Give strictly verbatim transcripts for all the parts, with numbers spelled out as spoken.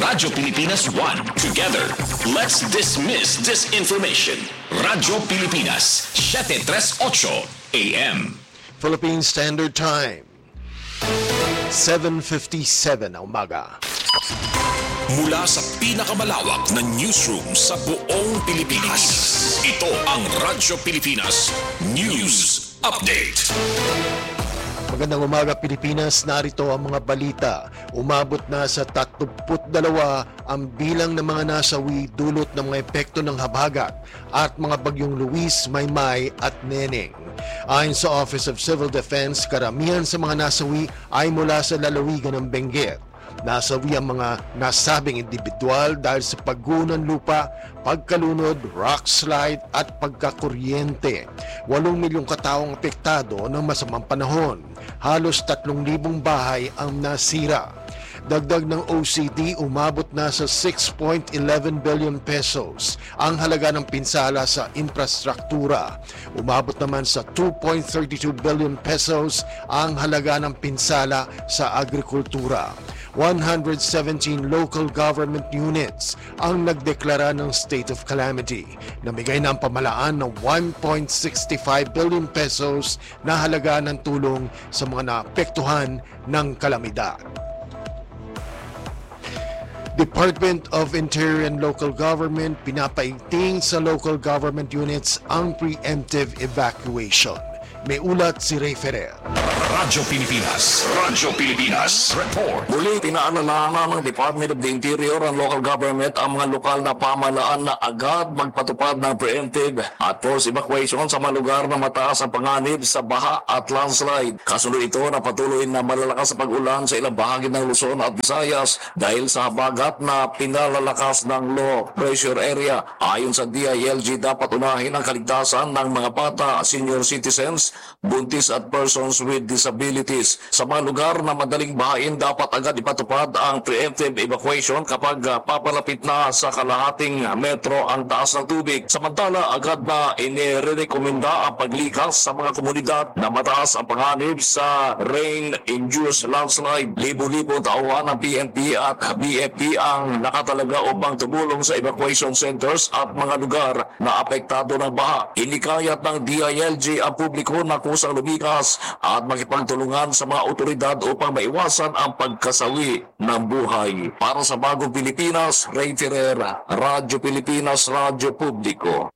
Radyo Pilipinas One. Together, let's dismiss disinformation. Radyo Pilipinas, seven thirty-eight A M. Philippine Standard Time, seven fifty-seven na umaga. Mula sa pinakamalawak na newsroom sa buong Pilipinas, ito ang Radyo Pilipinas News Update. Magandang umaga Pilipinas, narito ang mga balita. Umabot na sa thirty-two ang bilang ng mga nasawi dulot ng mga epekto ng habagat at mga bagyong Luis, Maymay at Neneng. Ayon sa Office of Civil Defense, karamihan sa mga nasawi ay mula sa lalawigan ng Benguet. Nasawi ang mga nasabing individual dahil sa pagguho ng lupa, pagkalunod, rock slide at pagkakuryente. Walong milyong kataong apektado ng masamang panahon. Halos tatlong libong bahay ang nasira. Dagdag ng O C D, umabot na sa six point one one billion pesos ang halaga ng pinsala sa infrastruktura. Umabot naman sa two point three two billion pesos ang halaga ng pinsala sa agrikultura. one hundred seventeen local government units ang nagdeklara ng state of calamity. Namigay na ang pamalaan ng one point six five billion pesos na halaga ng tulong sa mga naapektuhan ng kalamidad. Department of Interior and Local Government pinapaigting sa local government units ang preemptive evacuation. May ulat si Ray Ferrer. Radyo Pilipinas, Radyo Pilipinas Report. Muli, pinaalalahanan ng Department of the Interior and Local Government ang mga lokal na pamahalaan na agad magpatupad ng preemptive at forced evacuation sa mga lugar na mataas ang panganib sa baha at landslide. Kasunod ito na patuloy na malalakas sa pag-ulan sa ilang bahagi ng Luzon at Visayas dahil sa habagat na pinalalakas ng low pressure area. Ayon sa D I L G, dapat unahin ang kaligtasan ng mga bata, senior citizens, buntis at persons with disabilities. Sa mga lugar na madaling bahain, dapat agad ipatupad ang preemptive evacuation kapag uh, papalapit na sa kalahating metro ang taas ng tubig. Samantala, agad na inirekomenda ang paglikas sa mga komunidad na mataas ang panganib sa rain-induced landslide. Libo-libo tauhan ng P N P at B F P ang nakatalaga upang tumulong sa evacuation centers at mga lugar na apektado ng baha. Inikayat ng D I L G ang publiko na kusang lumikas at makipagtulungan sa mga otoridad upang maiwasan ang pagkasawi ng buhay. Para sa Bagong Pilipinas, Ray Ferrer, Radyo Pilipinas, Radyo Publiko.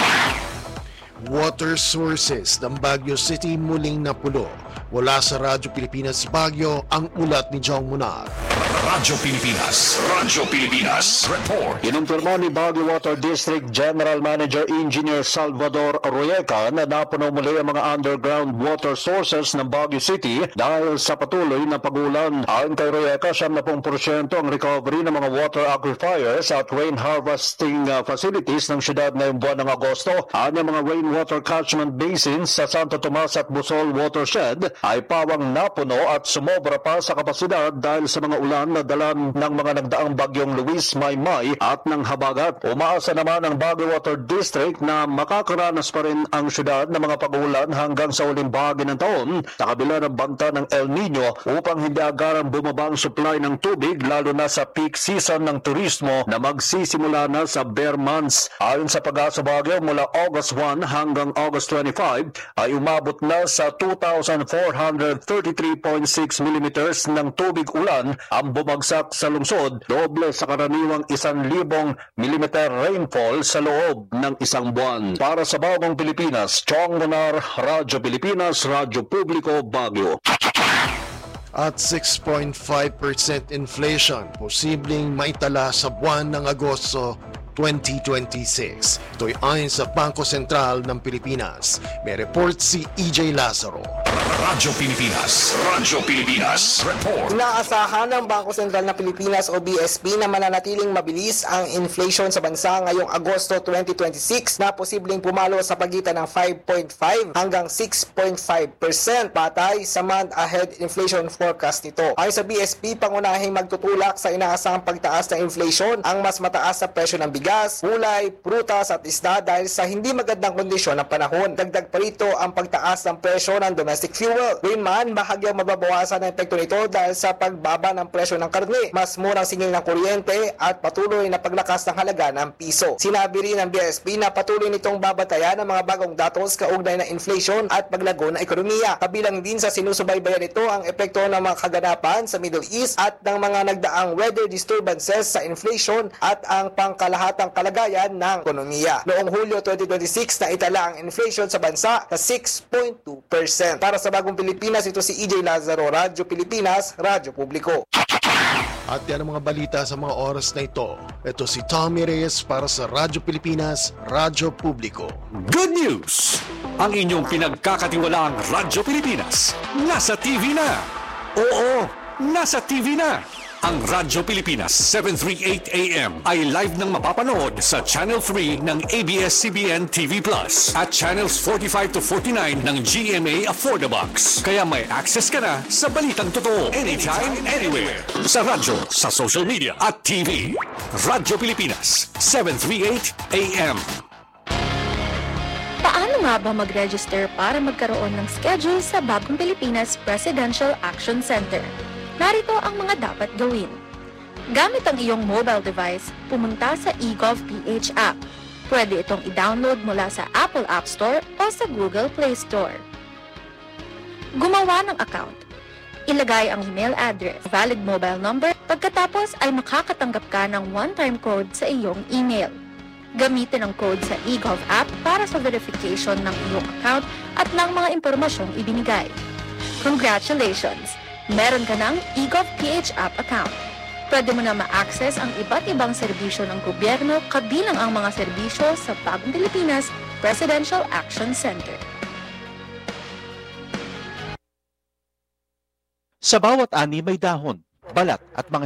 Water sources ng Baguio City muling napulo. Wala sa Radyo Pilipinas Baguio, ang ulat ni Jong Munar. Radyo Pilipinas, Radyo Pilipinas Report. Inumpirma ni Baguio Water District General Manager Engineer Salvador Royeca na napuno muli ang mga underground water sources ng Baguio City dahil sa patuloy na pag-ulan. Ayon kay Royeca, seventy percent ang recovery ng mga water aquifers at rain harvesting facilities ng syudad ngayong buwan ng Agosto. Ang mga rainwater catchment basins sa Santo Tomas at Busol Watershed ay pawang napuno at sumobra pa sa kapasidad dahil sa mga ulan na dalan ng mga nagdaang bagyong Luis, Maymay at ng habagat. Umaasa naman ang Baguio Water District na makakaranas pa rin ang syudad ng mga pag-ulan hanggang sa uling bahagi ng taon sa kabila ng banta ng El Nino upang hindi agarang bumaba ang supply ng tubig lalo na sa peak season ng turismo na magsisimula na sa bare months. Ayon sa Pag-asa Baguio, mula August one hanggang August twenty-five ay umabot na sa two thousand four hundred thirty-three point six millimeters ng tubig ulan ang bumagsak sa lungsod, doble sa karaniwang isang libong millimeter rainfall sa loob ng isang buwan. Para sa Bagong Pilipinas, Chong Munar, Radyo Pilipinas, Radyo Publiko, Baguio. At six point five percent inflation posibleng maitala sa buwan ng Agosto twenty twenty-six. Ito'y ayon sa Bangko Sentral ng Pilipinas. May report si E J Lazaro. Radyo Pilipinas, Radyo Pilipinas Report. Inaasahan ng Bangko Sentral ng Pilipinas o B S P na mananatiling mabilis ang inflation sa bansa ngayong Agosto twenty twenty-six na posibleng pumalo sa pagitan ng five point five hanggang six point five percent batay sa month-ahead inflation forecast nito. Ayon sa B S P, pangunahing magtutulak sa inaasahang pagtaas ng inflation ang mas mataas sa presyo ng bigas, gulay, prutas at isda dahil sa hindi magandang kondisyon ng panahon. Dagdag pa rito ang pagtaas ng presyo ng domestic fuel fuel. Gayunman, bahagyang mababawasan ang epekto nito dahil sa pagbaba ng presyo ng karne, mas murang singil ng kuryente at patuloy na paglakas ng halaga ng piso. Sinabi rin ng B S P na patuloy nitong babatayan ang mga bagong datos kaugnay ng inflation at paglago ng ekonomiya. Kabilang din sa sinusubaybayan nito ang epekto ng mga kaganapan sa Middle East at ng mga nagdaang weather disturbances sa inflation at ang pangkalahatang kalagayan ng ekonomiya. Noong Hulyo twenty twenty-six na itala ang inflation sa bansa sa six point two percent. Para sa Bagong Pilipinas, ito si E J Lazaro, Radyo Pilipinas, Radyo Publiko. At yan ang mga balita sa mga oras na ito. Ito si Tommy Reyes para sa Radyo Pilipinas, Radyo Publiko. Good news! Ang inyong pinagkakatiwalaang Radyo Pilipinas nasa T V na. Oo, nasa T V na. Ang Radyo Pilipinas seven thirty-eight A M ay live nang mapapanood sa Channel three ng A B S C B N T V Plus at Channels forty-five to forty-nine ng G M A Affordabox. Kaya may access ka na sa balitang totoo anytime, anywhere. Sa radyo, sa social media at T V. Radyo Pilipinas seven thirty-eight A M. Paano nga ba mag-register para magkaroon ng schedule sa Bagong Pilipinas Presidential Action Center? Narito ang mga dapat gawin. Gamit ang iyong mobile device, pumunta sa eGovPH app. Pwede itong i-download mula sa Apple App Store o sa Google Play Store. Gumawa ng account. Ilagay ang email address, valid mobile number, pagkatapos ay makakatanggap ka ng one-time code sa iyong email. Gamitin ang code sa eGov app para sa verification ng iyong account at ng mga impormasyong ibinigay. Congratulations! Meron ka ng eGovPH app account. Pwede mo na ma-access ang iba't ibang serbisyo ng gobyerno kabilang ang mga serbisyo sa Bagong Pilipinas Presidential Action Center. Sa bawat ani may dahon, balat at mga